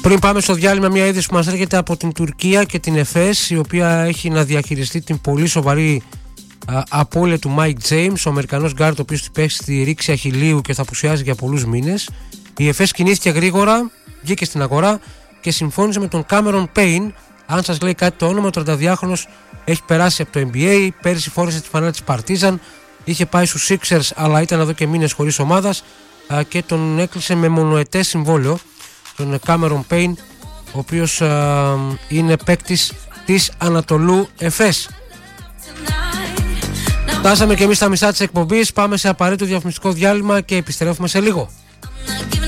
Πριν πάμε στο διάλειμμα, μια είδηση που μας έρχεται από την Τουρκία και την ΕΦΕΣ, η οποία έχει να διαχειριστεί την πολύ σοβαρή απώλεια του Mike James, ο Αμερικανός γκάρντ, ο οποίος υπέστη στη ρήξη αχιλλείου και θα απουσιάζει για πολλούς μήνες. Η ΕΦΕΣ κινήθηκε γρήγορα, βγήκε στην αγορά και συμφώνησε με τον Cameron Payne. Αν σας λέει κάτι το όνομα, ο 32χρονος έχει περάσει από το NBA, πέρυσι φόρεσε τη φανέλα της Partizan, είχε πάει στους Sixers αλλά ήταν εδώ και μήνες χωρίς ομάδας και τον έκλεισε με μονοετές συμβόλαιο, τον Cameron Payne, ο οποίος είναι παίκτης της Ανατολού ΕΦΕΣ. Φτάσαμε και εμείς στα μισά της εκπομπής, πάμε σε απαραίτητο διαφημιστικό διάλειμμα και επιστρέφουμε σε λίγο.